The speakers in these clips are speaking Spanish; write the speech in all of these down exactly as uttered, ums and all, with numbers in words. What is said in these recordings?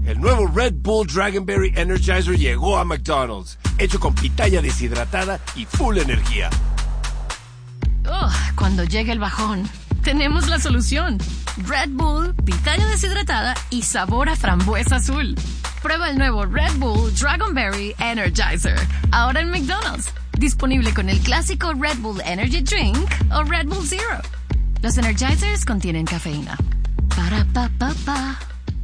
El nuevo Red Bull Dragonberry Energizer llegó a McDonald's, hecho con pitaya deshidratada y full energía. Oh, cuando llegue el bajón, tenemos la solución. Red Bull, pitaya deshidratada y sabor a frambuesa azul. Prueba el nuevo Red Bull Dragonberry Energizer, ahora en McDonald's. Disponible con el clásico Red Bull Energy Drink o Red Bull Zero. Los Energizers contienen cafeína. Para pa pa pa.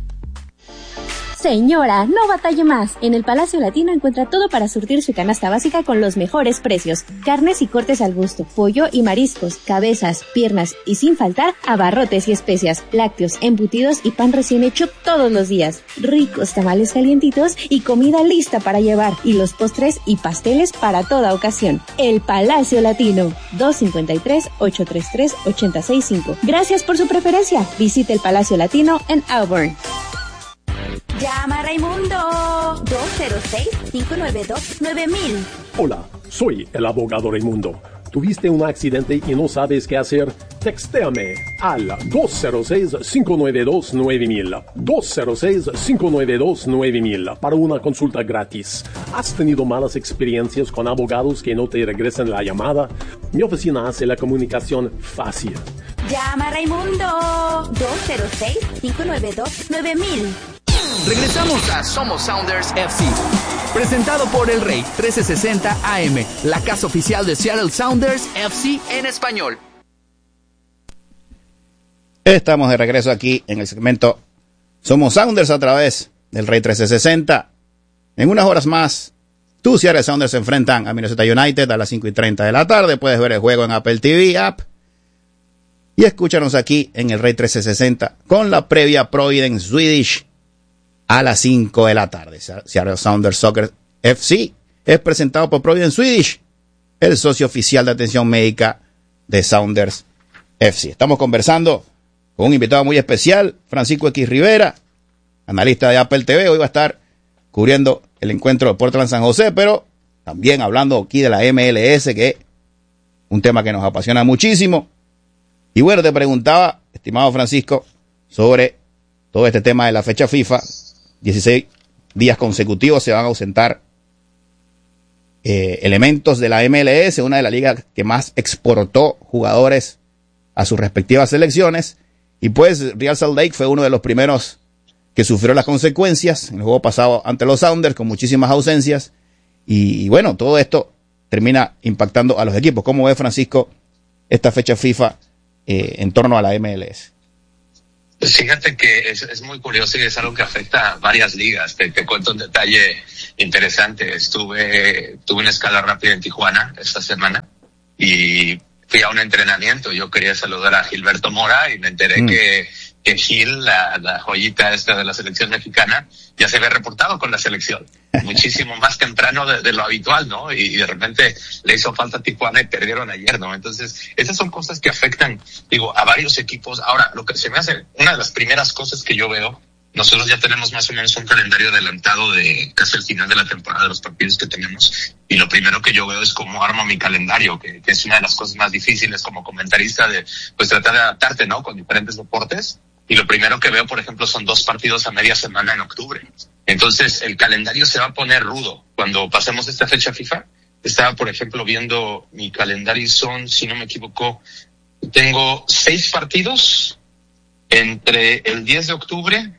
Señora, no batalle más. En el Palacio Latino encuentra todo para surtir su canasta básica con los mejores precios. Carnes y cortes al gusto, pollo y mariscos, cabezas, piernas y sin faltar abarrotes y especias, lácteos, embutidos y pan recién hecho todos los días. Ricos tamales calientitos y comida lista para llevar. Y los postres y pasteles para toda ocasión. El Palacio Latino. dos cinco tres, ocho tres tres, ocho seis cinco. Gracias por su preferencia. Visite el Palacio Latino en Auburn. Llama a Raimundo dos cero seis, cinco nueve dos, nueve mil. Hola, soy el abogado Raimundo. ¿Tuviste un accidente y no sabes qué hacer? Textéame al dos cero seis, cinco nueve dos, nueve mil. dos cero seis, cinco nueve dos, nueve mil para una consulta gratis. ¿Has tenido malas experiencias con abogados que no te regresan la llamada? Mi oficina hace la comunicación fácil. Llama a Raimundo dos cero seis, cinco nueve dos, nueve mil. Regresamos a Somos Sounders F C, presentado por El Rey trece sesenta A M, la casa oficial de Seattle Sounders F C en español. Estamos de regreso aquí en el segmento Somos Sounders a través del Rey trece sesenta. En unas horas más, tus Seattle Sounders se enfrentan a Minnesota United a las cinco y treinta de la tarde. Puedes ver el juego en Apple T V App. Y escúchanos aquí en el Rey trece sesenta con la previa Providence Swedish a las cinco de la tarde. Seattle Sounders Soccer F C es presentado por Providence Swedish, el socio oficial de atención médica de Sounders F C. Estamos conversando con un invitado muy especial, Francisco X Rivera, analista de Apple T V. Hoy va a estar cubriendo el encuentro de Portland San José, pero también hablando aquí de la M L S, que es un tema que nos apasiona muchísimo. Y bueno, te preguntaba, estimado Francisco, sobre todo este tema de la fecha FIFA. dieciséis días consecutivos se van a ausentar eh, elementos de la M L S, una de las ligas que más exportó jugadores a sus respectivas selecciones. Y pues Real Salt Lake fue uno de los primeros que sufrió las consecuencias en el juego pasado ante los Sounders, con muchísimas ausencias. Y, y bueno, todo esto termina impactando a los equipos. ¿Cómo ve, Francisco, esta fecha FIFA eh, en torno a la M L S? Pues fíjate que es, es muy curioso y es algo que afecta a varias ligas. Te, te cuento un detalle interesante. Estuve, tuve una escala rápida en Tijuana esta semana y fui a un entrenamiento. Yo quería saludar a Gilberto Mora y me enteré mm. que, que Gil, la, la joyita esta de la selección mexicana, ya se había reportado con la selección. Muchísimo más temprano de, de lo habitual, ¿no? Y, y de repente le hizo falta a Tijuana y perdieron ayer, ¿no? Entonces, esas son cosas que afectan, digo, a varios equipos. Ahora, lo que se me hace, una de las primeras cosas que yo veo, nosotros ya tenemos más o menos un calendario adelantado de casi el final de la temporada de los partidos que tenemos. Y lo primero que yo veo es cómo armo mi calendario, que, que es una de las cosas más difíciles como comentarista de, pues, tratar de adaptarte, ¿no? Con diferentes deportes. Y lo primero que veo, por ejemplo, son dos partidos a media semana en octubre. Entonces, el calendario se va a poner rudo. Cuando pasemos esta fecha FIFA, estaba, por ejemplo, viendo mi calendario y son, si no me equivoco, tengo seis partidos entre el diez de octubre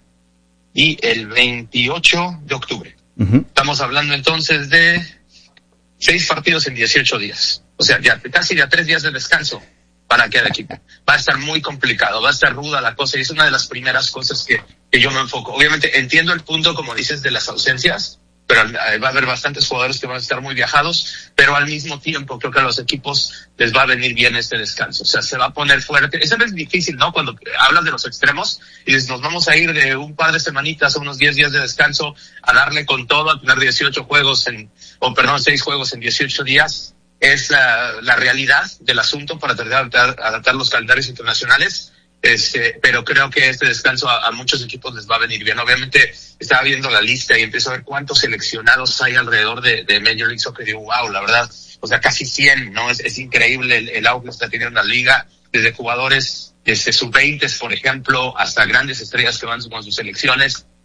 y el veintiocho de octubre. Uh-huh. Estamos hablando entonces de seis partidos en dieciocho días. O sea, ya casi ya tres días de descanso para cada equipo. Va a estar muy complicado, va a estar ruda la cosa y es una de las primeras cosas que, que yo me enfoco. Obviamente entiendo el punto, como dices, de las ausencias, pero va a haber bastantes jugadores que van a estar muy viajados, pero al mismo tiempo creo que a los equipos les va a venir bien este descanso. O sea, se va a poner fuerte. Eso es difícil, ¿no? Cuando hablas de los extremos y dices, nos vamos a ir de un par de semanitas a unos diez días de descanso a darle con todo, a tener dieciocho juegos en, o perdón, seis juegos en dieciocho días. Es la, la realidad del asunto para tratar de adaptar, adaptar los calendarios internacionales. Este, pero creo que este descanso a, a muchos equipos les va a venir bien. Obviamente estaba viendo la lista y empiezo a ver cuántos seleccionados hay alrededor de, de Major League Soccer y digo, wow, la verdad, o sea, casi cien, ¿no? Es, es increíble el, el auge que está teniendo la liga, desde jugadores, desde sub veinte, por ejemplo, hasta grandes estrellas que van con sus selecciones.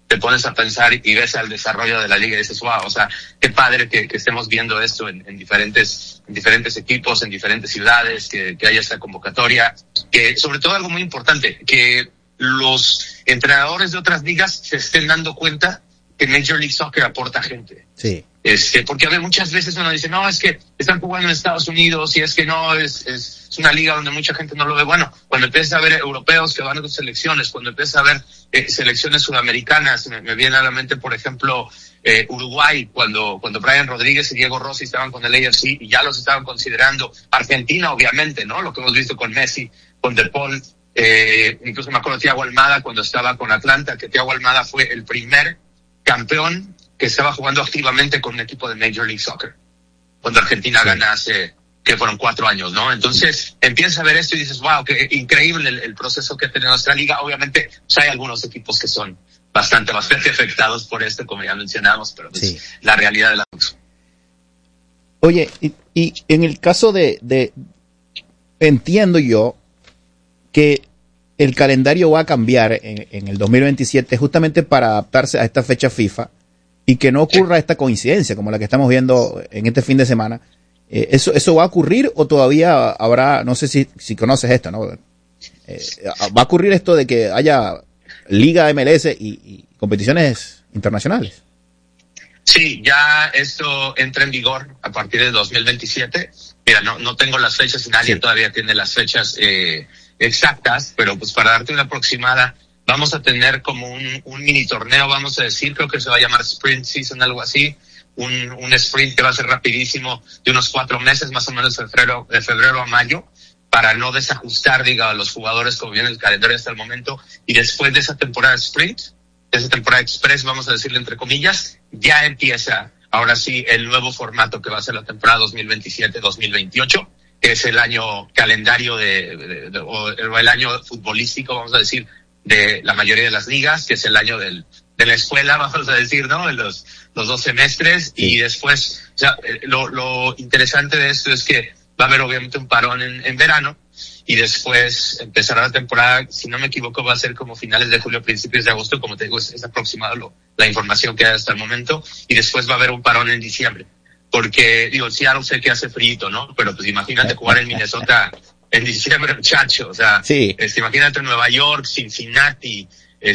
te pones a pensar y ves el desarrollo de la liga y dices, wow, o sea, qué padre que, que estemos viendo esto en, en diferentes en diferentes equipos, en diferentes ciudades, que, que haya esta convocatoria, que sobre todo algo muy importante, que los entrenadores de otras ligas se estén dando cuenta que Major League Soccer aporta gente. Sí. Este, porque a ver, muchas veces uno dice, no, es que están jugando en Estados Unidos y es que no, es, es, es una liga donde mucha gente no lo ve. Bueno, cuando empiezas a ver europeos que van a sus selecciones, cuando empiezas a ver eh, selecciones sudamericanas, me, me viene a la mente, por ejemplo, eh, Uruguay, cuando, cuando Brian Rodríguez y Diego Rossi estaban con el A F C y ya los estaban considerando. Argentina, obviamente, ¿no? Lo que hemos visto con Messi, con De Paul, eh, incluso me acuerdo de Thiago Almada cuando estaba con Atlanta, que Thiago Almada fue el primer campeón que estaba jugando activamente con un equipo de Major League Soccer, cuando Argentina sí. gana hace, que fueron cuatro años, ¿no? Entonces, empiezas a ver esto y dices, wow, qué increíble el, el proceso que tiene nuestra liga. Obviamente, pues hay algunos equipos que son bastante, bastante afectados por esto, como ya mencionamos, pero pues, sí. la realidad de la cosa. Oye, y, y en el caso de, de, entiendo yo que el calendario va a cambiar en, en el dos mil veintisiete justamente para adaptarse a esta fecha FIFA y que no ocurra esta coincidencia como la que estamos viendo en este fin de semana. Eh, ¿eso, ¿Eso va a ocurrir o todavía habrá, no sé si, si conoces esto, ¿no? Eh, ¿Va a ocurrir esto de que haya Liga M L S y, y competiciones internacionales? Sí, ya esto entra en vigor a partir de dos mil veintisiete. Mira, no, no tengo las fechas y nadie sí. todavía tiene las fechas eh, exactas, pero pues para darte una aproximada, vamos a tener como un, un mini torneo, vamos a decir, creo que se va a llamar Sprint Season, algo así, un, un sprint que va a ser rapidísimo, de unos cuatro meses, más o menos de febrero, de febrero a mayo, para no desajustar, diga, a los jugadores como viene el calendario hasta el momento, y después de esa temporada Sprint, de esa temporada Express, vamos a decirle entre comillas, ya empieza, ahora sí, el nuevo formato que va a ser la temporada dos mil veintisiete dos mil veintiocho, que es el año calendario de, de, de o el año futbolístico, vamos a decir, de la mayoría de las ligas, que es el año del, de la escuela, vamos a decir, ¿no? En los, los dos semestres, sí. y después, o sea, lo, lo interesante de esto es que va a haber obviamente un parón en, en verano, y después empezará la temporada, si no me equivoco, va a ser como finales de julio, principios de agosto, como te digo, es, es aproximado lo, la información que hay hasta el momento, y después va a haber un parón en diciembre, porque, digo, en Seattle sé que hace frío, ¿no? Pero pues imagínate jugar en Minnesota en diciembre, muchacho, o sea, sí. este, imagínate Nueva York, Cincinnati,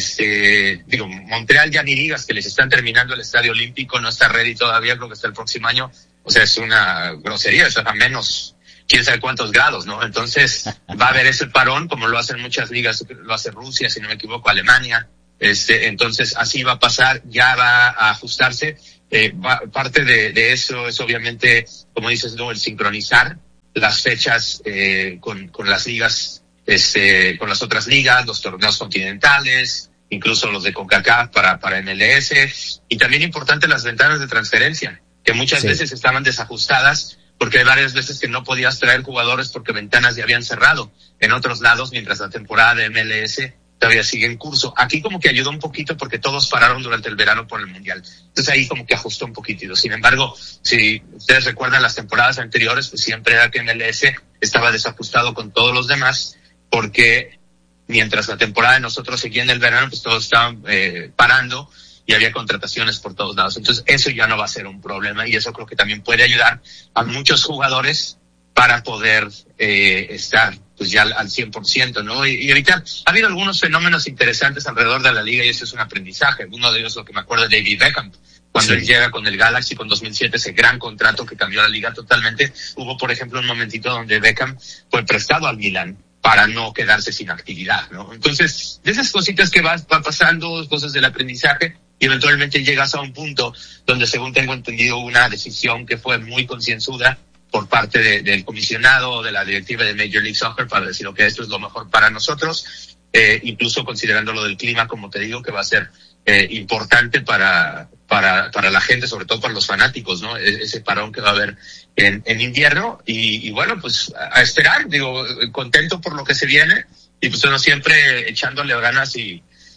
este, digo, Montreal ya ni digas que les están terminando el Estadio Olímpico, no está ready todavía, creo que hasta el próximo año, o sea, es una grosería, eso es a menos quién sabe cuántos grados, ¿no? Entonces, va a haber ese parón, como lo hacen muchas ligas, lo hace Rusia, si no me equivoco, Alemania, este, entonces así va a pasar, ya va a ajustarse, eh, va, parte de, de eso es obviamente, como dices, ¿no? El sincronizar las fechas eh, con, con las ligas, este, con las otras ligas, los torneos continentales, incluso los de CONCACAF para, para M L S, y también importante las ventanas de transferencia, que muchas sí. veces estaban desajustadas, porque hay varias veces que no podías traer jugadores porque ventanas ya habían cerrado en otros lados, mientras la temporada de M L S todavía sigue en curso. Aquí como que ayudó un poquito porque todos pararon durante el verano por el Mundial. Entonces ahí como que ajustó un poquitito. Sin embargo, si ustedes recuerdan las temporadas anteriores, pues siempre era que M L S estaba desajustado con todos los demás, porque mientras la temporada de nosotros seguía en el verano, pues todos estaban eh, parando y había contrataciones por todos lados. Entonces eso ya no va a ser un problema, y eso creo que también puede ayudar a muchos jugadores para poder eh, estar pues ya al, al cien por ciento, ¿no? Y, y ahorita ha habido algunos fenómenos interesantes alrededor de la liga, y eso es un aprendizaje. Uno de ellos, lo que me acuerdo, de David Beckham, cuando sí. él llega con el Galaxy con dos mil siete, ese gran contrato que cambió la liga totalmente. Hubo, por ejemplo, un momentito donde Beckham fue prestado al Milan para no quedarse sin actividad, ¿no? Entonces, de esas cositas que van va pasando, cosas del aprendizaje, y eventualmente llegas a un punto donde, según tengo entendido, una decisión que fue muy concienzuda por parte de, del comisionado, de la directiva de Major League Soccer, para decir, ok, esto es lo mejor para nosotros, eh, incluso considerando lo del clima, como te digo, que va a ser eh, importante para, para, para la gente, sobre todo para los fanáticos, ¿no? E- ese parón que va a haber en, en invierno, y, y bueno, pues a, a esperar, digo, contento por lo que se viene, y pues uno siempre echándole ganas y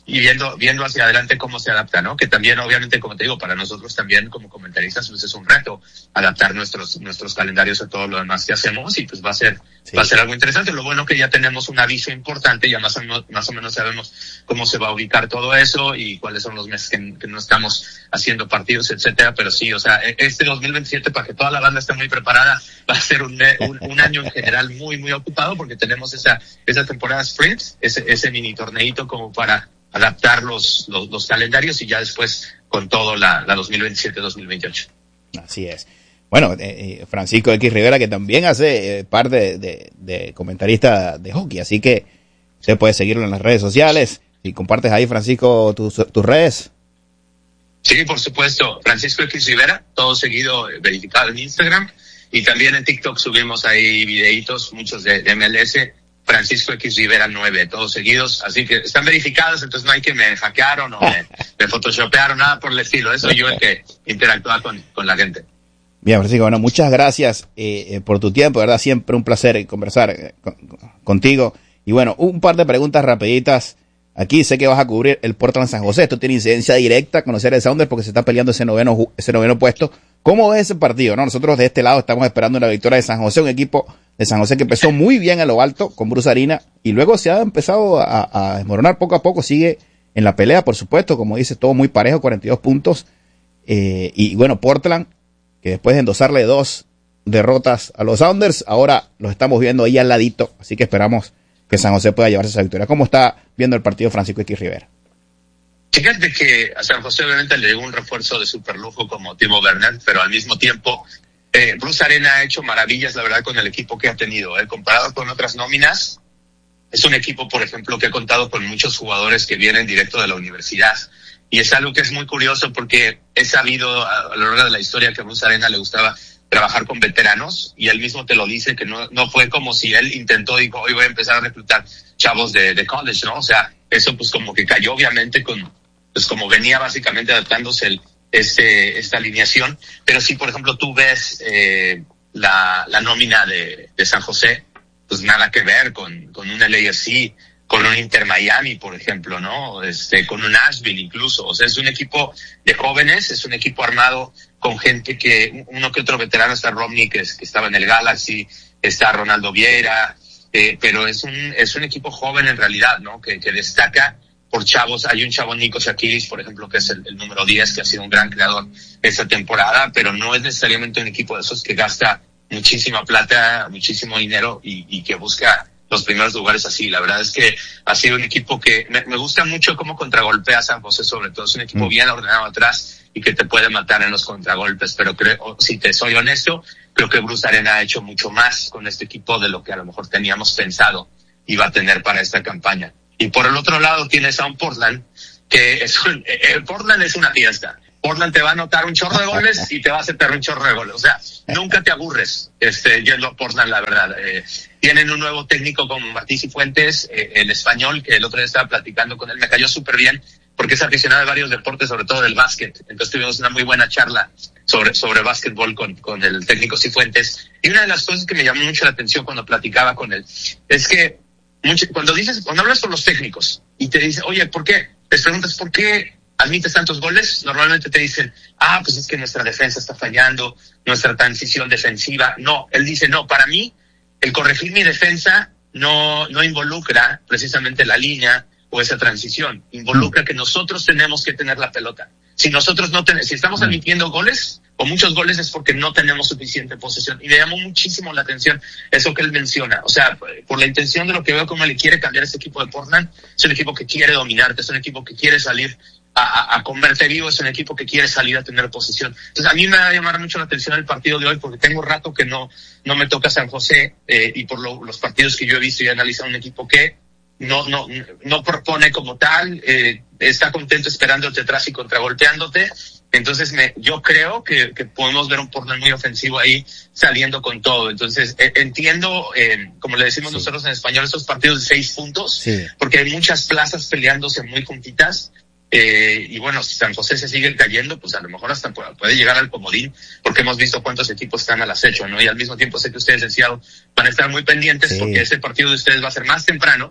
y viendo viendo hacia adelante cómo se adapta, ¿no? Que también, obviamente, como te digo, para nosotros también como comentaristas pues es un reto adaptar nuestros nuestros calendarios a todo lo demás que hacemos, y pues va a ser sí. va a ser algo interesante. Lo bueno que ya tenemos un aviso importante, ya más o menos, más o menos sabemos cómo se va a ubicar todo eso y cuáles son los meses que, que no estamos haciendo partidos, etcétera. Pero sí, o sea, este dos mil veintisiete, para que toda la banda esté muy preparada, va a ser un, un, un año en general muy muy ocupado, porque tenemos esa esa temporada sprint, ese ese mini torneito como para adaptar los, los, los calendarios, y ya después con todo la, la dos mil veintisiete dos mil veintiocho. Así es. Bueno, eh, Francisco X Rivera, que también hace eh, parte de, de, de comentarista de hockey, así que usted puede seguirlo en las redes sociales. Y compartes ahí, Francisco, tus, tus redes. Sí, por supuesto, Francisco X Rivera, todo seguido, verificado en Instagram, y también en TikTok subimos ahí videitos, muchos de, de M L S, Francisco X Rivera nueve, todos seguidos, así que están verificados, entonces no hay que me hackearon o me, me photoshopearon, nada por el estilo, eso yo el que interactúa con, con la gente. Bien, Francisco, bueno, muchas gracias eh, por tu tiempo, de verdad, siempre un placer conversar eh, con, contigo. Y bueno, un par de preguntas rapiditas. Aquí sé que vas a cubrir el Portland San José, esto tiene incidencia directa con los Seattle Sounders porque se está peleando ese noveno, ese noveno puesto. ¿Cómo ves ese partido? No, nosotros de este lado estamos esperando una victoria de San José, un equipo de San José que empezó muy bien a lo alto con Bruce Arena y luego se ha empezado a, a desmoronar poco a poco, sigue en la pelea, por supuesto, como dices, todo muy parejo, cuarenta y dos puntos. Eh, y bueno, Portland, que después de endosarle dos derrotas a los Sounders, ahora los estamos viendo ahí al ladito, así que esperamos que San José pueda llevarse esa victoria. ¿Cómo está viendo el partido Francisco X Rivera? Fíjate que a San José obviamente le llegó un refuerzo de superlujo como Timo Werner, pero al mismo tiempo eh, Bruce Arena ha hecho maravillas, la verdad, con el equipo que ha tenido. Eh. Comparado con otras nóminas, es un equipo, por ejemplo, que ha contado con muchos jugadores que vienen directo de la universidad. Y es algo que es muy curioso porque he sabido a, a lo largo de la historia que a Bruce Arena le gustaba trabajar con veteranos, y él mismo te lo dice, que no no fue como si él intentó, dijo, hoy voy a empezar a reclutar chavos de, de college, ¿no? O sea, eso pues como que cayó obviamente con, pues como venía básicamente adaptándose el, este, esta alineación. Pero si, por ejemplo, tú ves eh, la, la nómina de, de San José, pues nada que ver con, con un L A F C, con un Inter Miami, por ejemplo, ¿no? Este, con un Nashville incluso. O sea, es un equipo de jóvenes, es un equipo armado con gente que, uno que otro veterano, está Romney, que, que estaba en el Galaxy, está Ronaldo Vieira, eh, pero es un, es un equipo joven en realidad, ¿no? Que, que destaca por chavos. Hay un chavo, Nico Shakiris, por ejemplo, que es el, el número diez, que ha sido un gran creador esta temporada, pero no es necesariamente un equipo de esos que gasta muchísima plata, muchísimo dinero y, y que busca los primeros lugares así. La verdad es que ha sido un equipo que me, me gusta mucho cómo contragolpea San José, sobre todo. Es un equipo mm. bien ordenado atrás y que te puede matar en los contragolpes, pero creo, si te soy honesto, creo que Bruce Arena ha hecho mucho más con este equipo de lo que a lo mejor teníamos pensado iba a tener para esta campaña. Y por el otro lado tienes a un Portland que es un, eh, Portland es una fiesta. Portland te va a anotar un chorro de goles y te va a aceptar un chorro de goles. O sea, nunca te aburres este, yendo a Portland, la verdad. Eh, tienen un nuevo técnico como Martí Cifuentes, eh, el español, que el otro día estaba platicando con él. Me cayó súper bien porque es aficionado de varios deportes, sobre todo del básquet. Entonces tuvimos una muy buena charla sobre, sobre básquetbol con, con el técnico Cifuentes. Y una de las cosas que me llamó mucho la atención cuando platicaba con él es que mucho, cuando dices, cuando hablas con los técnicos y te dicen, oye, ¿por qué? Les preguntas, ¿por qué admites tantos goles? Normalmente te dicen, ah, pues es que nuestra defensa está fallando, nuestra transición defensiva. No, él dice, no, para mí, el corregir mi defensa no, no involucra precisamente la línea o esa transición. Involucra que nosotros tenemos que tener la pelota. Si nosotros no tenemos, si estamos admitiendo goles, o muchos goles, es porque no tenemos suficiente posesión. Y me llamó muchísimo la atención eso que él menciona. O sea, por la intención de lo que veo, cómo le quiere cambiar este equipo de Portland. Es un equipo que quiere dominarte, es un equipo que quiere salir a, a, a comerte vivo, es un equipo que quiere salir a tener posesión. Entonces a mí me va a llamar mucho la atención el partido de hoy, porque tengo rato que no no me toca San José, eh, y por lo, los partidos que yo he visto y he analizado, un equipo que no no no propone como tal, eh, está contento esperándote atrás y contragolpeándote. Entonces me yo creo que, que podemos ver un Portland muy ofensivo ahí, saliendo con todo. Entonces eh, entiendo, eh, como le decimos sí. nosotros en español, esos partidos de seis puntos, sí. porque hay muchas plazas peleándose muy juntitas. Eh, y bueno, si San José se sigue cayendo, pues a lo mejor hasta puede llegar al comodín, porque hemos visto cuántos equipos están al acecho, ¿no? Y al mismo tiempo sé que ustedes en Seattle van a estar muy pendientes, sí. porque ese partido de ustedes va a ser más temprano,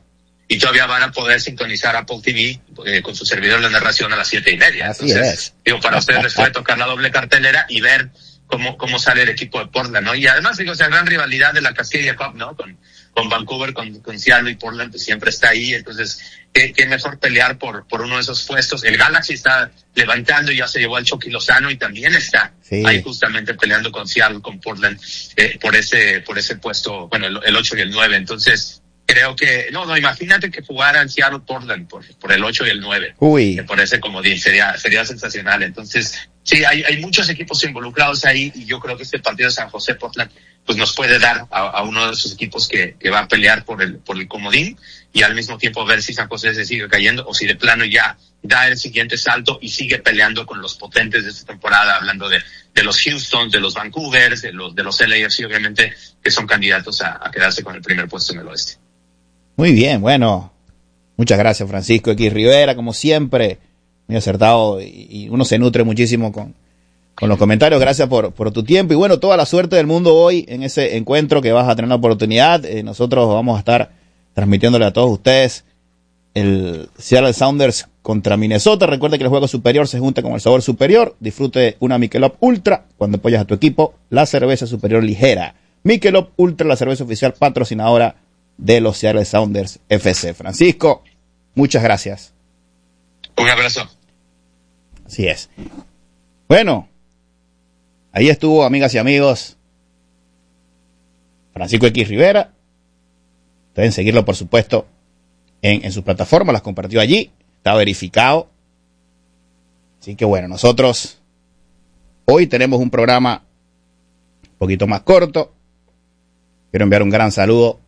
y todavía van a poder sintonizar Apple T V eh, con su servidor de narración a las siete y media. Así Entonces, es. digo, para ustedes les puede tocar la doble cartelera y ver cómo cómo sale el equipo de Portland, ¿no? Y además, digo, o sea, gran rivalidad de la Cascadia Cup, ¿no? Con, con Vancouver, con, con Seattle y Portland, pues siempre está ahí. Entonces, qué, qué mejor pelear por, por uno de esos puestos. El Galaxy está levantando y ya se llevó al Chucky Lozano y también está sí. ahí justamente peleando con Seattle, con Portland, eh, por ese, por ese puesto, bueno, el, el ocho y el nueve. Entonces, creo que, no, no, imagínate que jugara el Seattle Portland por, por el ocho y el nueve. Uy. Que por ese comodín sería, sería sensacional. Entonces, sí, hay, hay muchos equipos involucrados ahí y yo creo que este partido de San José Portland pues nos puede dar a, a uno de esos equipos que, que va a pelear por el, por el comodín y al mismo tiempo ver si San José se sigue cayendo o si de plano ya da el siguiente salto y sigue peleando con los potentes de esta temporada, hablando de, de los Houston, de los Vancouver, de los, de los L A F C, obviamente, que son candidatos a, a quedarse con el primer puesto en el oeste. Muy bien, bueno, muchas gracias Francisco X Rivera, como siempre, muy acertado y, y uno se nutre muchísimo con, con los comentarios. Gracias por, por tu tiempo y bueno, toda la suerte del mundo hoy en ese encuentro que vas a tener la oportunidad. Eh, nosotros vamos a estar transmitiéndole a todos ustedes el Seattle Sounders contra Minnesota. Recuerde que el juego superior se junta con el sabor superior. Disfrute una Michelob Ultra cuando apoyas a tu equipo, la cerveza superior ligera. Michelob Ultra, la cerveza oficial patrocinadora de los Seattle Sounders F C. Francisco, muchas gracias. Un abrazo. Así es. Bueno, ahí estuvo, amigas y amigos, Francisco X Rivera. Deben seguirlo, por supuesto, en, en su plataforma. Las compartió allí. Está verificado. Así que bueno, nosotros hoy tenemos un programa un poquito más corto. Quiero enviar un gran saludo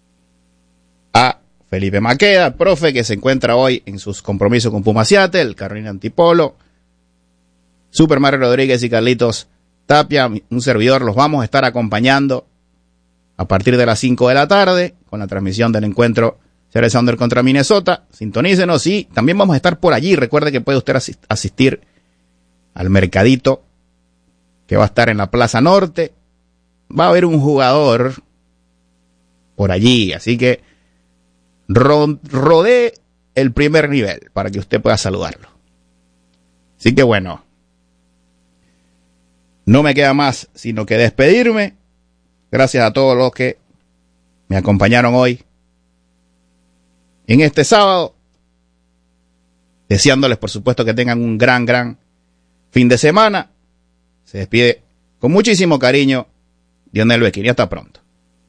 a Felipe Maqueda, profe, que se encuentra hoy en sus compromisos con Puma Seattle, Carolina Antipolo, Super Mario Rodríguez y Carlitos Tapia, un servidor. Los vamos a estar acompañando a partir de las cinco de la tarde con la transmisión del encuentro Seattle Sounders contra Minnesota. Sintonícenos y también vamos a estar por allí. Recuerde que puede usted asistir al mercadito que va a estar en la Plaza Norte. Va a haber un jugador por allí, así que ro- rodee el primer nivel para que usted pueda saludarlo. Así que bueno, no me queda más sino que despedirme. Gracias a todos los que me acompañaron hoy en este sábado, deseándoles por supuesto que tengan un gran, gran fin de semana. Se despide con muchísimo cariño Dionel Bequini. Hasta pronto.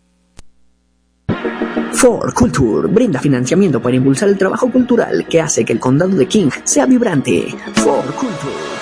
Ford Culture brinda financiamiento para impulsar el trabajo cultural que hace que el condado de King sea vibrante. Ford Culture.